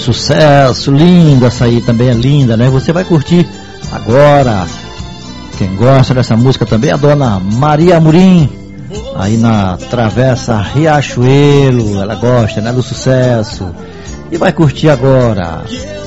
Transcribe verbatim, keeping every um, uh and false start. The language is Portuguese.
Sucesso, linda, essa aí também é linda, né? Você vai curtir agora. Quem gosta dessa música também é a dona Maria Amorim, aí na Travessa Riachuelo. Ela gosta, né, do Sucesso, e vai curtir agora